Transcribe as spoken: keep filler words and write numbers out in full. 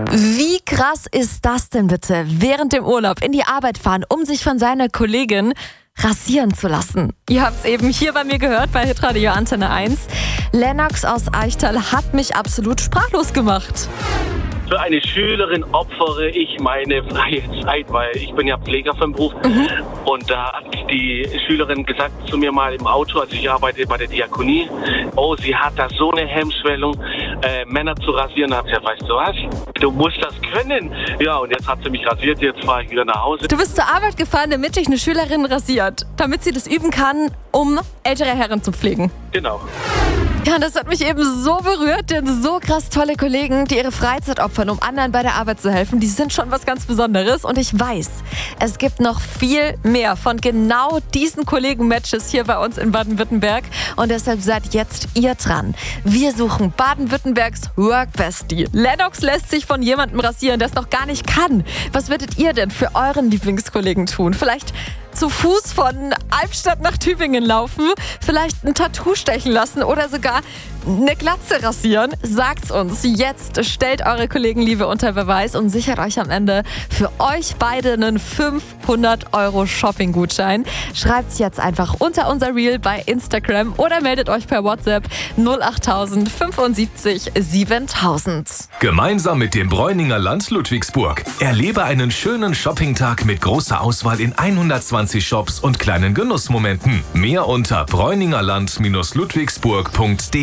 Wie krass ist das denn bitte? Während dem Urlaub in die Arbeit fahren, um sich von seiner Kollegin rasieren zu lassen. Ihr habt es eben hier bei mir gehört, bei Hitradio Antenne eins. Lennox aus Eichtal hat mich absolut sprachlos gemacht. Für eine Schülerin opfere ich meine freie Zeit, weil ich bin ja Pfleger vom Beruf. Mhm. Und da hat die Schülerin gesagt zu mir mal im Auto, also ich arbeite bei der Diakonie, oh, sie hat da so eine Hemmschwellung, äh, Männer zu rasieren. Da habe ich gesagt, weißt du was, du musst das können. Ja, und jetzt hat sie mich rasiert, jetzt fahre ich wieder nach Hause. Du bist zur Arbeit gefahren, damit dich eine Schülerin rasiert, damit sie das üben kann, um ältere Herren zu pflegen. Genau. Ja, das hat mich eben so berührt, denn so krass tolle Kollegen, die ihre Freizeit opfern, um anderen bei der Arbeit zu helfen, die sind schon was ganz Besonderes. Und ich weiß, es gibt noch viel mehr von genau diesen Kollegen-Matches hier bei uns in Baden-Württemberg. Und deshalb seid jetzt ihr dran. Wir suchen Baden-Württembergs Workbestie. Lennox lässt sich von jemandem rasieren, der es noch gar nicht kann. Was würdet ihr denn für euren Lieblingskollegen tun? Vielleicht zu Fuß von Albstadt nach Tübingen laufen, vielleicht ein Tattoo stechen lassen oder sogar eine Glatze rasieren? Sagt's uns jetzt. Stellt eure Kollegenliebe unter Beweis und sichert euch am Ende für euch beide einen fünfhundert Euro Shopping-Gutschein. Schreibt's jetzt einfach unter unser Reel bei Instagram oder meldet euch per WhatsApp null acht null fünfundsiebzig siebentausend. Gemeinsam mit dem Bräuninger Land Ludwigsburg. Erlebe einen schönen Shoppingtag mit großer Auswahl in hundertzwanzig Shops und kleinen Genussmomenten. Mehr unter bräuningerland Ludwigsburg punkt de.